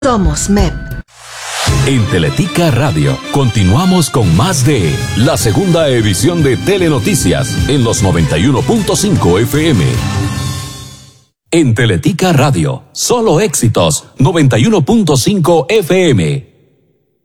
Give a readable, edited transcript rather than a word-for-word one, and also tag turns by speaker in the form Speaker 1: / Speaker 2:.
Speaker 1: Somos MEP.
Speaker 2: En Teletica Radio continuamos con más de la segunda edición de Telenoticias en los 91.5 FM. En Teletica Radio, solo éxitos 91.5 FM.